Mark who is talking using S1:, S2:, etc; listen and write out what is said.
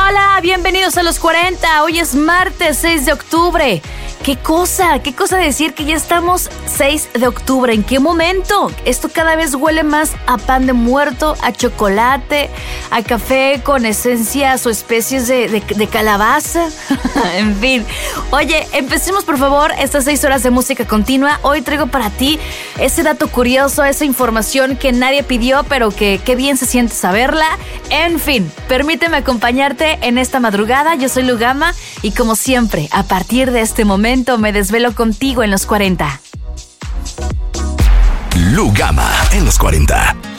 S1: Hola, bienvenidos a los 40. Hoy es martes 6 de octubre. ¿Qué cosa decir que ya estamos 6 de octubre? ¿En qué momento? Esto cada vez huele más a pan de muerto, a chocolate, a café con esencias o especies de calabaza. En fin. Oye, empecemos por favor estas 6 horas de música continua. Hoy traigo para ti ese dato curioso, esa información que nadie pidió, pero que qué bien se siente saberla. En fin, permíteme acompañarte en esta madrugada. Yo soy Lugama y como siempre, a partir de este momento me desvelo contigo en los 40.
S2: Lugama en los 40.